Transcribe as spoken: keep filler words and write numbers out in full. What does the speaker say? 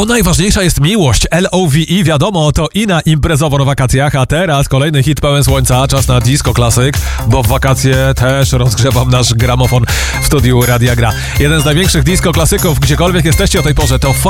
bo najważniejsza jest miłość. L O V E, wiadomo, to i na imprezowo na wakacjach, a teraz kolejny hit pełen słońca, czas na disco klasyk, bo w wakacje też rozgrzewam nasz gramofon w studiu Radia Gra. Jeden z największych disco klasyków, gdziekolwiek jesteście o tej porze, to